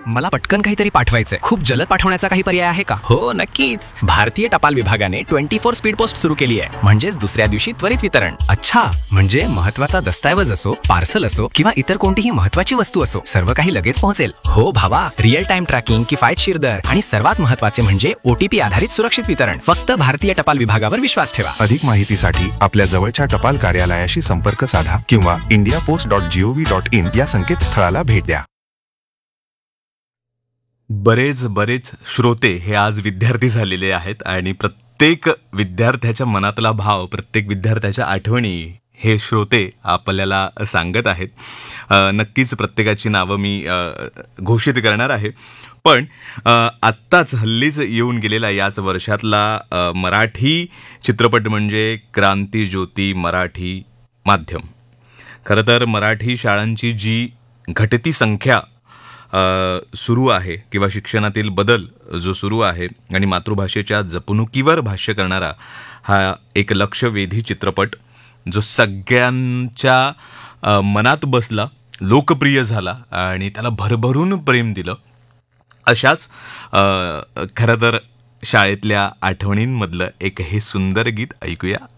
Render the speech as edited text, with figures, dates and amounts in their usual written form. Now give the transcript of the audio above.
मला पटकन काहीतरी पाठवायचंय. खूप जलद पाठवण्याचा काही पर्याय आहे का? हो नक्कीच. भारतीय टपाल विभागाने 24 स्पीड पोस्ट सुरू केली आहे. म्हणजेच दुसऱ्या दिवशी त्वरित वितरण. अच्छा, म्हणजे महत्वाचा दस्तऐवज असो, पार्सल असो किंवा इतर कोणतीही महत्वाची वस्तू असो, सर्व काही लगेच पोहोचेल. हो भावा, रिअल टाइम ट्रॅकिंग, किफायतशीर दर आणि सर्वात महत्वाचे म्हणजे OTP आधारित सुरक्षित वितरण. फक्त भारतीय टपाल विभागावर विश्वास ठेवा. अधिक माहितीसाठी आपल्या जवळच्या टपाल कार्यालयाशी संपर्क साधा किंवा indiapost.gov.in या संकेतस्थळाला भेट द्या. बरेच श्रोते हे आज विद्यार्थी झालेले आहेत आणि प्रत्येक विद्यार्थ्याच्या मनातला भाव, प्रत्येक विद्यार्थ्याच्या आठवणी हे श्रोते आपल्याला सांगत आहेत. नक्कीच प्रत्येकाची नावं मी घोषित करणार आहे. पण आत्ताच हल्लीच येऊन गेलेला याच वर्षातला मराठी चित्रपट म्हणजे क्रांतीज्योती मराठी माध्यम. खरं तर मराठी शाळांची जी घटती संख्या सुरू आहे किंवा शिक्षणातील बदल जो सुरू आहे आणि मातृभाषेच्या जपणुकीवर भाष्य करणारा हा एक लक्षवेधी चित्रपट जो सगळ्यांच्या मनात बसला, लोकप्रिय झाला आणि त्याला भरभरून प्रेम दिलं. अशाच खरं तर शाळेतल्या आठवणींमधलं एक हे सुंदर गीत ऐकूया.